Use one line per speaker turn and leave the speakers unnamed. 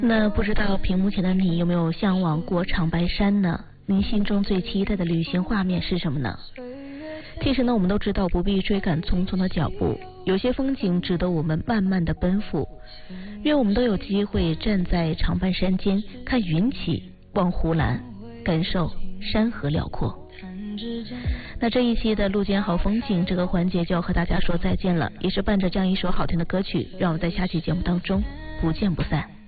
那不知道屏幕前的你有没有向往过长白山呢？您心中最期待的旅行画面是什么呢？其实呢，我们都知道不必追赶匆匆的脚步，有些风景值得我们慢慢的奔赴。愿我们都有机会站在长白山间，看云起，望湖蓝，感受山河辽阔。那这一期的路见好风景这个环节就要和大家说再见了，也是伴着这样一首好听的歌曲，让我们在下期节目当中不见不散。